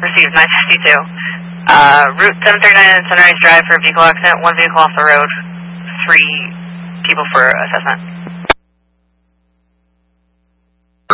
Received 952. Route 739 Sunrise Drive for a vehicle accident. 1 vehicle off the road. 3 people for assessment.